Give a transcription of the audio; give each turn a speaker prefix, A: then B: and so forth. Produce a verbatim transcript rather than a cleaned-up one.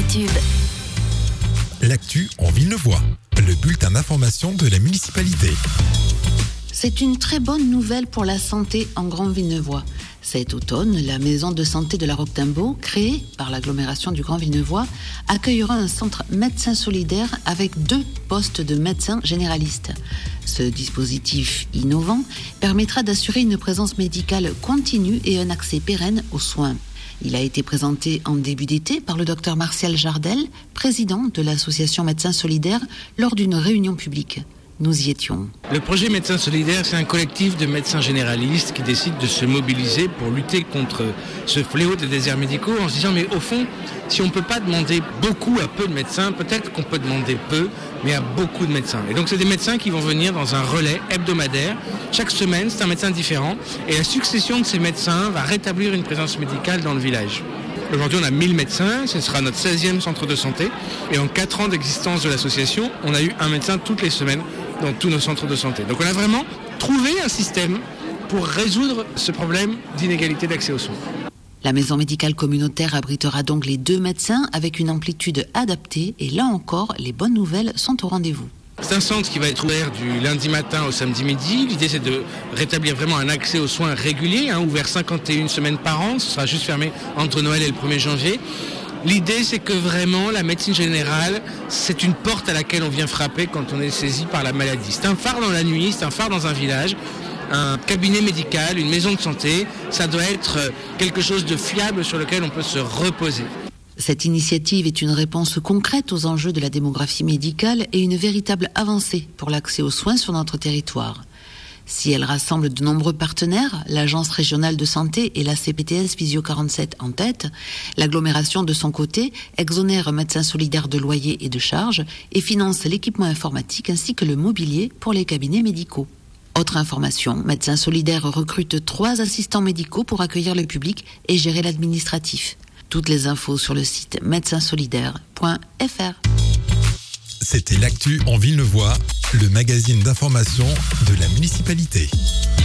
A: les tubes.
B: L'actu en Villeneuvois, le bulletin d'information de la municipalité.
C: C'est une très bonne nouvelle pour la santé en Grand Villeneuvois. Cet automne, la maison de santé de la Roque-Timbaud, créée par l'agglomération du Grand Villeneuvois, accueillera un centre médecin solidaire avec deux postes de médecins généralistes. Ce dispositif innovant permettra d'assurer une présence médicale continue et un accès pérenne aux soins. Il a été présenté en début d'été par le docteur Martial Jardel, président de l'association Médecins Solidaires, lors d'une réunion publique. Nous y étions.
D: Le projet Médecins Solidaires, c'est un collectif de médecins généralistes qui décident de se mobiliser pour lutter contre ce fléau des déserts médicaux en se disant mais au fond, si on ne peut pas demander beaucoup à peu de médecins, peut-être qu'on peut demander peu, mais à beaucoup de médecins. Et donc c'est des médecins qui vont venir dans un relais hebdomadaire. Chaque semaine, c'est un médecin différent et la succession de ces médecins va rétablir une présence médicale dans le village. Aujourd'hui, on a mille médecins, ce sera notre seizième centre de santé. Et en quatre ans d'existence de l'association, on a eu un médecin toutes les semaines dans tous nos centres de santé. Donc on a vraiment trouvé un système pour résoudre ce problème d'inégalité d'accès aux soins.
C: La maison médicale communautaire abritera donc les deux médecins avec une amplitude adaptée. Et là encore, les bonnes nouvelles sont au rendez-vous.
D: C'est un centre qui va être ouvert du lundi matin au samedi midi. L'idée, c'est de rétablir vraiment un accès aux soins régulier, hein, ouvert cinquante et une semaines par an. Ce sera juste fermé entre Noël et le premier janvier. L'idée, c'est que vraiment, la médecine générale, c'est une porte à laquelle on vient frapper quand on est saisi par la maladie. C'est un phare dans la nuit, c'est un phare dans un village. Un cabinet médical, une maison de santé, ça doit être quelque chose de fiable sur lequel on peut se reposer.
C: Cette initiative est une réponse concrète aux enjeux de la démographie médicale et une véritable avancée pour l'accès aux soins sur notre territoire. Si elle rassemble de nombreux partenaires, l'Agence régionale de santé et la C P T S Visio quarante-sept en tête, l'agglomération de son côté exonère Médecins Solidaires de loyers et de charges et finance l'équipement informatique ainsi que le mobilier pour les cabinets médicaux. Autre information, Médecins Solidaires recrute trois assistants médicaux pour accueillir le public et gérer l'administratif. Toutes les infos sur le site médecins solidaires point f r.
B: C'était l'actu en Villeneuvois, le magazine d'information de la municipalité.